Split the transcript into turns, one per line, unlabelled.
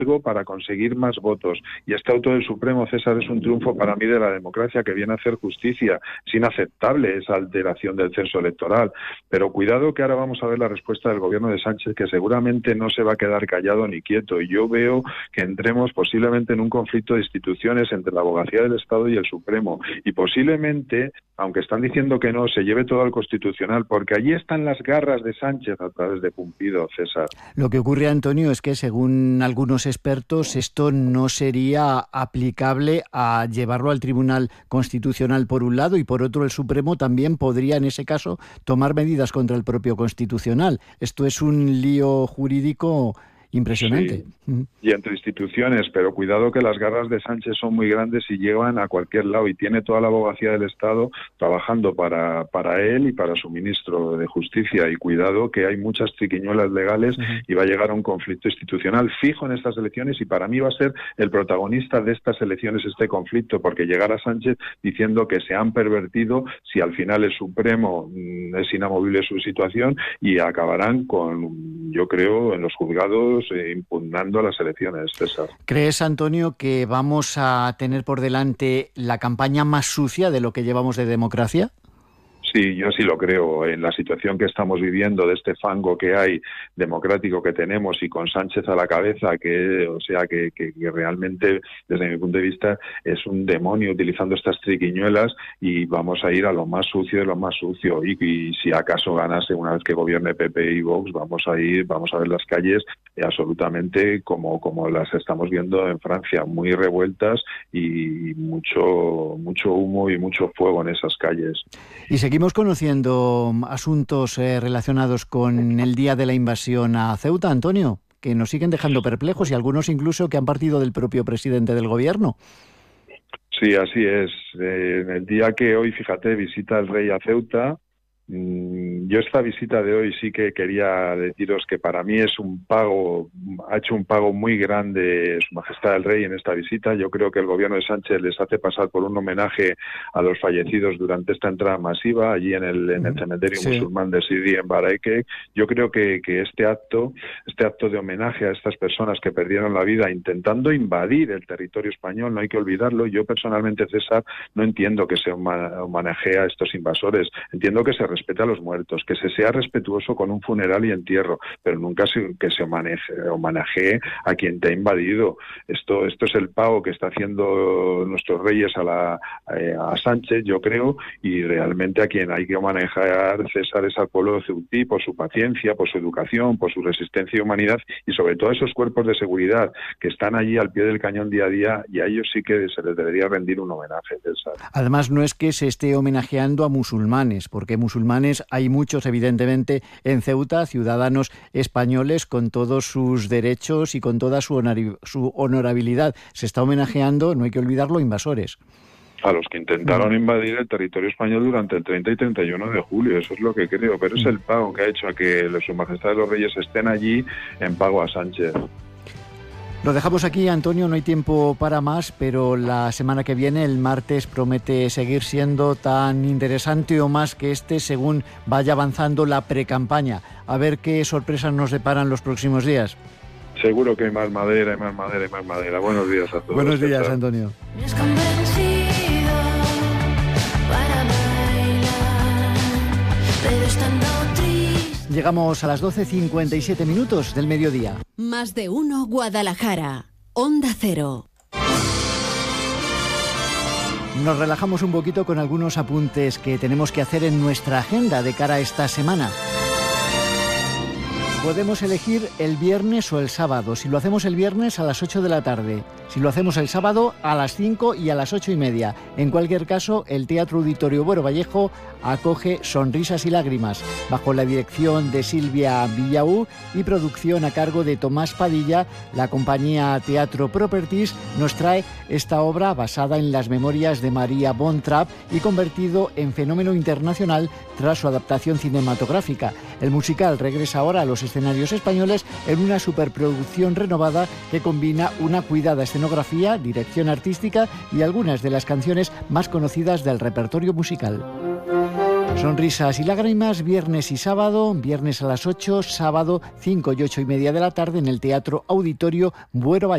para conseguir más votos. Y este auto del Supremo, César, es un triunfo para mí de la democracia que viene a hacer justicia. Es inaceptable esa alteración del censo electoral. Pero cuidado que ahora vamos a ver la respuesta del gobierno de Sánchez, que seguramente no se va a quedar callado ni quieto. Y yo veo que entremos posiblemente en un conflicto de instituciones entre la Abogacía del Estado y el Supremo. Y posiblemente, aunque están diciendo que no, se lleve todo al Constitucional, porque allí están las garras de Sánchez a través de Pumpido, César.
Lo que ocurre, Antonio, es que según algunos expertos esto no sería aplicable a llevarlo al Tribunal Constitucional por un lado y por otro el Supremo también podría en ese caso tomar medidas contra el propio Constitucional. Esto es un lío jurídico impresionante.
Sí, y entre instituciones, pero cuidado que las garras de Sánchez son muy grandes y llevan a cualquier lado y tiene toda la abogacía del Estado trabajando para él y para su ministro de Justicia y cuidado que hay muchas triquiñuelas legales y va a llegar a un conflicto institucional fijo en estas elecciones y para mí va a ser el protagonista de estas elecciones este conflicto porque llegará Sánchez diciendo que se han pervertido si al final el Supremo es inamovible su situación y acabarán con, yo creo, en los juzgados impugnando las elecciones, César.
¿Crees, Antonio, que vamos a tener por delante la campaña más sucia de lo que llevamos de democracia?
Sí, yo sí lo creo. En la situación que estamos viviendo, de este fango que hay democrático que tenemos y con Sánchez a la cabeza, que realmente, desde mi punto de vista, es un demonio utilizando estas triquiñuelas y vamos a ir a lo más sucio de lo más sucio. Y si acaso ganase una vez que gobierne PP y Vox, vamos a ver las calles absolutamente como las estamos viendo en Francia, muy revueltas y mucho humo y mucho fuego en esas calles.
Y seguimos conociendo asuntos relacionados con el día de la invasión a Ceuta, Antonio, que nos siguen dejando perplejos y algunos incluso que han partido del propio presidente del gobierno.
Sí, así es. En el día que hoy, fíjate, visita el rey a Ceuta, yo esta visita de hoy sí que quería deciros que para mí es ha hecho un pago muy grande Su Majestad el Rey en esta visita. Yo creo que el gobierno de Sánchez les hace pasar por un homenaje a los fallecidos durante esta entrada masiva allí en el cementerio musulmán de Sidi en Baraike. Yo creo que este acto de homenaje a estas personas que perdieron la vida intentando invadir el territorio español, no hay que olvidarlo. Yo personalmente, César, no entiendo que se homenajee a estos invasores. Entiendo que se respete a los muertos, que se sea respetuoso con un funeral y entierro, pero nunca que se homenajee a quien te ha invadido. Esto es el pago que está haciendo nuestros reyes a Sánchez, yo creo, y realmente a quien hay que homenajear, César, es al pueblo ceutí por su paciencia, por su educación, por su resistencia y humanidad, y sobre todo a esos cuerpos de seguridad que están allí al pie del cañón día a día, y a ellos sí que se les debería rendir un homenaje, César.
Además, no es que se esté homenajeando a musulmanes, porque musulmanes hay muchos, evidentemente, en Ceuta, ciudadanos españoles con todos sus derechos y con toda su honorabilidad. Se está homenajeando, no hay que olvidarlo, invasores.
A los que intentaron invadir el territorio español durante el 30 y 31 de julio, eso es lo que creo, pero es el pago que ha hecho a que Su Majestad de los Reyes estén allí en pago a Sánchez.
Lo dejamos aquí, Antonio, no hay tiempo para más, pero la semana que viene, el martes, promete seguir siendo tan interesante o más que según vaya avanzando la precampaña. A ver qué sorpresas nos deparan los próximos días.
Seguro que hay más madera, hay más madera, hay más madera. Buenos días a todos.
Buenos días, Antonio. Llegamos a las 12:57 del mediodía.
Más de uno Guadalajara. Onda Cero.
Nos relajamos un poquito con algunos apuntes que tenemos que hacer en nuestra agenda de cara a esta semana. Podemos elegir el viernes o el sábado. Si lo hacemos el viernes, a las 8 de la tarde. Si lo hacemos el sábado, a las 5 y a las 8:30. En cualquier caso, el Teatro Auditorio Buero Vallejo acoge Sonrisas y Lágrimas, bajo la dirección de Silvia Villaú y producción a cargo de Tomás Padilla. La compañía Teatro Properties nos trae esta obra basada en las memorias de María von Trapp y convertido en fenómeno internacional tras su adaptación cinematográfica. El musical regresa ahora a los escenarios españoles en una superproducción renovada que combina una cuidada escenografía, dirección artística y algunas de las canciones más conocidas del repertorio musical. Sonrisas y Lágrimas, viernes y sábado, viernes a las 8, sábado 5 y 8:30 de la tarde en el Teatro Auditorio Buero Vallejo.